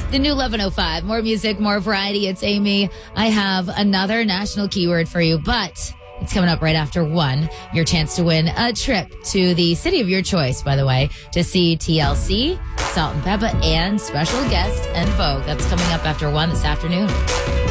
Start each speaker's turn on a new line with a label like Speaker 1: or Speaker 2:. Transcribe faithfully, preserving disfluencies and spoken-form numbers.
Speaker 1: The new eleven oh five. More music, more variety. It's Amy. I have another national keyword for you, but it's coming up right after one. Your chance to win a trip to the city of your choice, by the way, to see T L C, Salt and Pepper, and special guest En Vogue. That's coming up after one this afternoon.